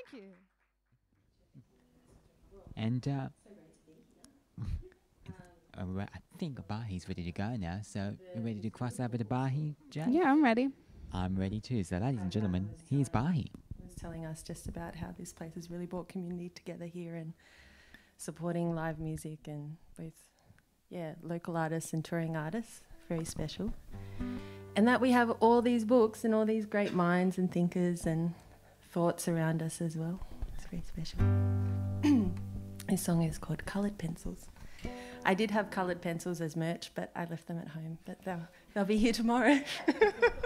you. And I think Bahi's ready to go now. So you ready to cross over to Bahi, Jay? Yeah, I'm ready. I'm ready too. So, ladies and gentlemen, here's Bahi. Was telling us just about how this place has really brought community together here and supporting live music and both, local artists and touring artists. Very special. And that we have all these books and all these great minds and thinkers and thoughts around us as well. It's very special. This song is called Coloured Pencils. I did have coloured pencils as merch, but I left them at home. But they'll be here tomorrow.